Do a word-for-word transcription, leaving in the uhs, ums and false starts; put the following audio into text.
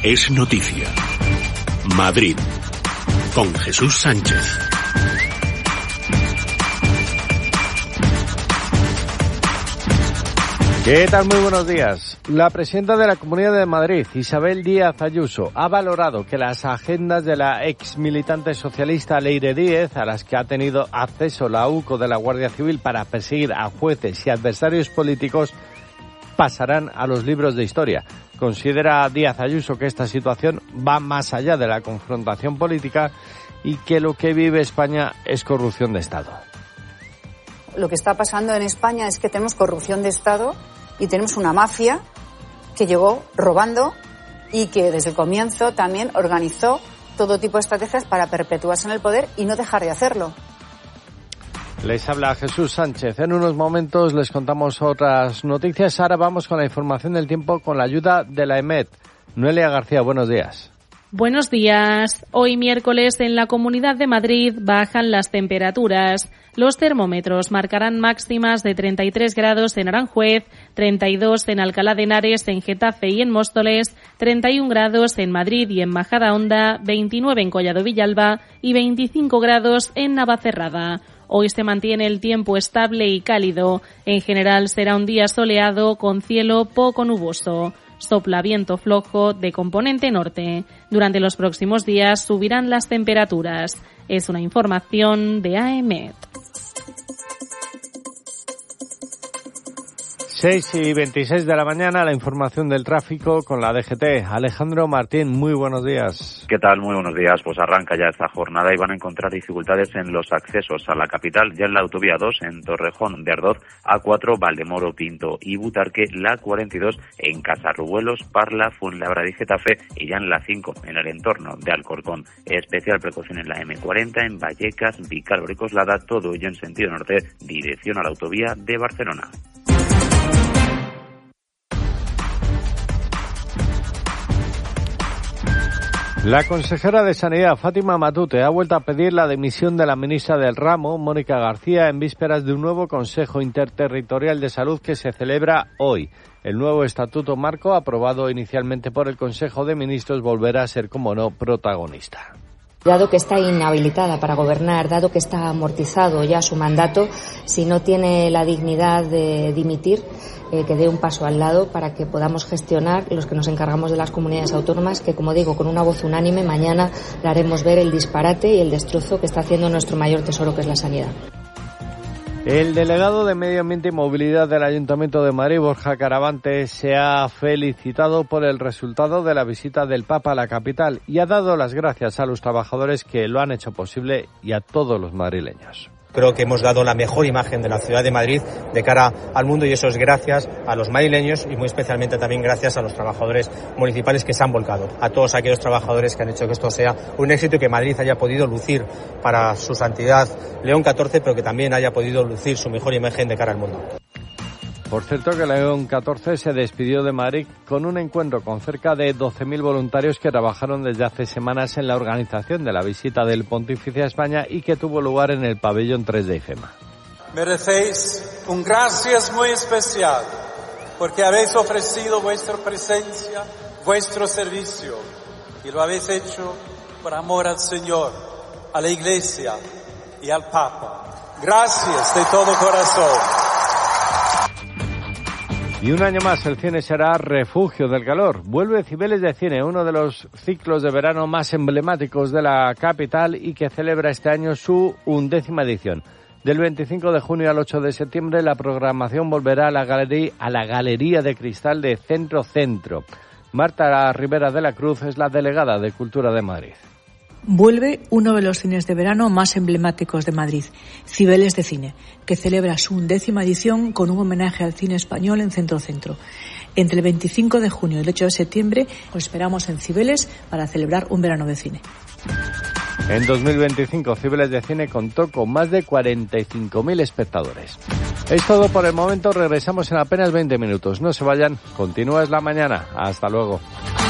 es noticia. Madrid, con Jesús Sánchez. ¿Qué tal? Muy buenos días. La presidenta de la Comunidad de Madrid, Isabel Díaz Ayuso, ha valorado que las agendas de la ex militante socialista Leire Díez, a las que ha tenido acceso la U C O de la Guardia Civil para perseguir a jueces y adversarios políticos, pasarán a los libros de historia. Considera Díaz Ayuso que esta situación va más allá de la confrontación política y que lo que vive España es corrupción de Estado. Lo que está pasando en España es que tenemos corrupción de Estado y tenemos una mafia que llegó robando y que desde el comienzo también organizó todo tipo de estrategias para perpetuarse en el poder y no dejar de hacerlo. Les habla Jesús Sánchez. En unos momentos les contamos otras noticias. Ahora vamos con la información del tiempo con la ayuda de la EMET. Noelia García, buenos días. Buenos días. Hoy miércoles en la Comunidad de Madrid bajan las temperaturas. Los termómetros marcarán máximas de treinta y tres grados en Aranjuez, treinta y dos en Alcalá de Henares, en Getafe y en Móstoles, treinta y un grados en Madrid y en Majadahonda, veintinueve en Collado Villalba y veinticinco grados en Navacerrada. Hoy se mantiene el tiempo estable y cálido. En general será un día soleado con cielo poco nuboso. Sopla viento flojo de componente norte. Durante los próximos días subirán las temperaturas. Es una información de A E M E T. seis y veintiséis de la mañana, la información del tráfico con la D G T. Alejandro Martín, muy buenos días. ¿Qué tal? Muy buenos días. Pues arranca ya esta jornada y van a encontrar dificultades en los accesos a la capital. Ya en la autovía dos, en Torrejón de Ardoz, A cuatro, Valdemoro, Pinto y Butarque, la cuarenta y dos en Casarrubuelos, Parla, Fuenlabrada y Getafe, y ya en la cinco, en el entorno de Alcorcón. Especial precaución en la eme cuarenta, en Vallecas, Vicálvaro y Coslada, todo ello en sentido norte, dirección a la autovía de Barcelona. La consejera de Sanidad, Fátima Matute, ha vuelto a pedir la dimisión de la ministra del ramo, Mónica García, en vísperas de un nuevo Consejo Interterritorial de Salud que se celebra hoy. El nuevo Estatuto Marco, aprobado inicialmente por el Consejo de Ministros, volverá a ser, como no, protagonista. Dado que está inhabilitada para gobernar, dado que está amortizado ya su mandato, si no tiene la dignidad de dimitir, eh, que dé un paso al lado para que podamos gestionar los que nos encargamos de las comunidades autónomas, que, como digo, con una voz unánime mañana le haremos ver el disparate y el destrozo que está haciendo nuestro mayor tesoro, que es la sanidad. El delegado de Medio Ambiente y Movilidad del Ayuntamiento de Madrid, Borja Caravante, se ha felicitado por el resultado de la visita del Papa a la capital y ha dado las gracias a los trabajadores que lo han hecho posible y a todos los madrileños. Creo que hemos dado la mejor imagen de la ciudad de Madrid de cara al mundo, y eso es gracias a los madrileños y muy especialmente también gracias a los trabajadores municipales que se han volcado, a todos aquellos trabajadores que han hecho que esto sea un éxito y que Madrid haya podido lucir para su santidad León catorce, pero que también haya podido lucir su mejor imagen de cara al mundo. Por cierto, que León catorce se despidió de Madrid con un encuentro con cerca de doce mil voluntarios que trabajaron desde hace semanas en la organización de la visita del Pontífice a España y que tuvo lugar en el pabellón tres de IFEMA. Merecéis un gracias muy especial porque habéis ofrecido vuestra presencia, vuestro servicio, y lo habéis hecho por amor al Señor, a la Iglesia y al Papa. Gracias de todo corazón. Y un año más el cine será refugio del calor. Vuelve Cibeles de Cine, uno de los ciclos de verano más emblemáticos de la capital y que celebra este año su undécima edición. Del veinticinco de junio al ocho de septiembre la programación volverá a la galería, a la Galería de Cristal de Centro Centro. Marta Rivera de la Cruz es la delegada de Cultura de Madrid. Vuelve uno de los cines de verano más emblemáticos de Madrid, Cibeles de Cine, que celebra su undécima edición con un homenaje al cine español en Centro Centro. Entre el veinticinco de junio y el ocho de septiembre os esperamos en Cibeles para celebrar un verano de cine. En dos mil veinticinco, Cibeles de Cine contó con más de cuarenta y cinco mil espectadores. Es todo por el momento, regresamos en apenas veinte minutos. No se vayan, continúa Es la Mañana. Hasta luego.